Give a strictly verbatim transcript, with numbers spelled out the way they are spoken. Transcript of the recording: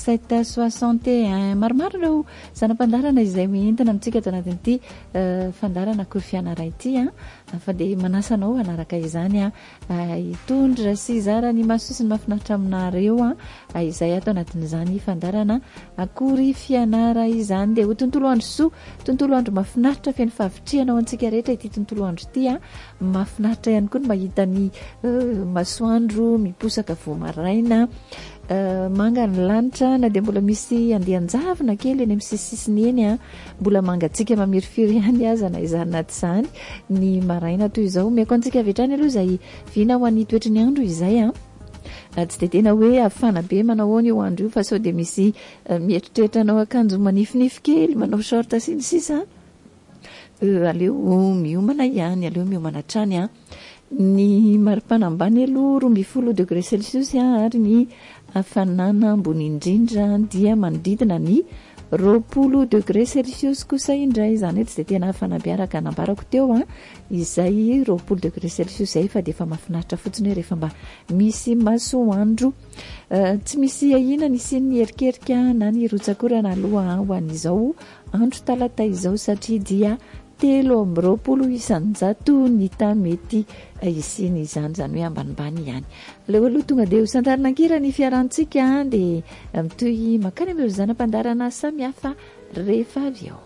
sept soixante et un. Maromaro ireo zanam-pandarana izay mientina amintsika ato anatin'ity fandarana akory fianarana ity a fa dia manasanao anaraka izany a hitondra sy izara ny masosiny mahafinaritra aminareo a izay ato anatin'izany fandarana akory fianara izany dia ho tontolo andro soa tontolo andro mahafinaritra feno fahavitrianao antsika rehetra ity tontolo andro ity a mahafinaritra ihany koa ny mahita ny masoandro miposaka vomaraina Uh, manga ny lanitra na dia mbola misy andian-javona kely eny amin'ny sisisiny eny a mbola mangatsika mamirifiry ihany aza na izany naty izany ny maraina toy izao miako antsika avy hatrany aloha izay vina ho an'ny toetry ny andro izay a tsy dia tena hoe afana be manao ny io andro io fa sao dia misy uh, mieritreritra anao akanjo manifinify kely manao short sy ny sisa uh, aleo miomana ihany aleo miomana trany a ny maripana ambany aloha roa ambin'ny folo degré celsius ary ny hafanana ambony indrindra dia manodidina ny roapolo degré celsius kosa indray izany hoe tsy dia tena hafana be araka nambarako teo a izay roapolo degré celsius izay fa dia efa mahafinaritra fotsiny hoe rehefa mba misy masoandro uh, tsy misy ahina ny siny erikerika na ny rotsakory na aloha ho an'izao andro talata izao satria dia telo amby roapolo isanjato ny tamety isiny izany zany hoe ambanimbany ihany leo aloha tonga dia ho sandarana ankira ny fiarantsika dia mitoy makany amin'ireo zanam-pandarana samihafa rehefa avy ao.